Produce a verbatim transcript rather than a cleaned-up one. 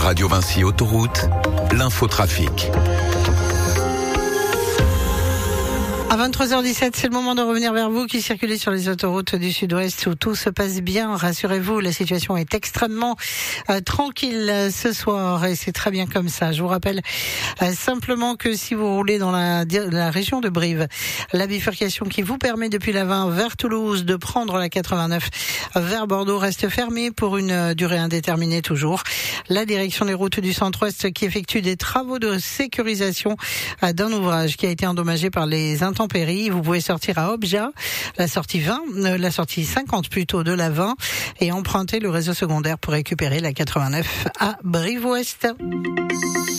Radio Vinci Autoroute, l'infotrafic. À vingt-trois heures dix-sept, c'est le moment de revenir vers vous qui circulez sur les autoroutes du Sud-Ouest où tout se passe bien. Rassurez-vous, la situation est extrêmement euh, tranquille ce soir et c'est très bien comme ça. Je vous rappelle euh, simplement que si vous roulez dans la, la région de Brive, la bifurcation qui vous permet depuis la vingt vers Toulouse de prendre la quatre-vingt-neuf vers Bordeaux reste fermée pour une durée indéterminée toujours. La direction des routes du Centre-Ouest qui effectue des travaux de sécurisation euh, d'un ouvrage qui a été endommagé par les intempéries. Vous pouvez sortir à Obja, la sortie vingt, euh, la sortie cinquante plutôt de la vingt et emprunter le réseau secondaire pour récupérer la quatre-vingt-neuf à Brive-Ouest.